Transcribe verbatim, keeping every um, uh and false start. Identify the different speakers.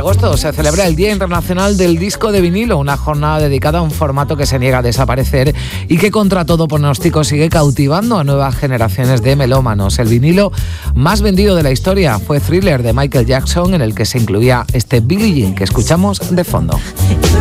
Speaker 1: agosto se celebra el Día Internacional del Disco de Vinilo, una jornada dedicada a un formato que se niega a desaparecer y que contra todo pronóstico sigue cautivando a nuevas generaciones de melómanos. El vinilo más vendido de la historia fue Thriller de Michael Jackson, en el que se incluía este Billie Jean que escuchamos de fondo.